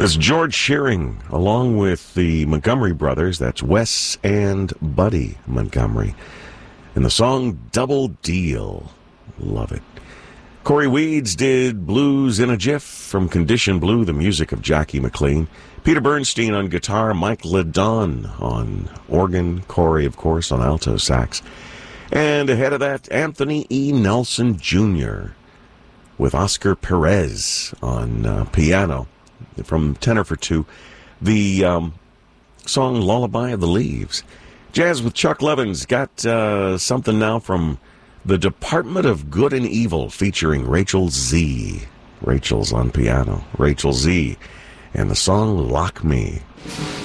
That's George Shearing, along with the Montgomery brothers. That's Wes and Buddy Montgomery. And the song Double Deal. Love it. Corey Weeds did Blues in a Jiff from Condition Blue, the music of Jackie McLean. Peter Bernstein on guitar, Mike Ledon on organ, Corey, of course, on alto sax. And ahead of that, Anthony E. Nelson Jr. with Oscar Perez on piano from Tenor for Two. The song Lullaby of the Leaves. Jazz with Chuck Levins got something now from The Department of Good and Evil featuring Rachel Z. Rachel's on piano. Rachel Z. And the song Lock Me.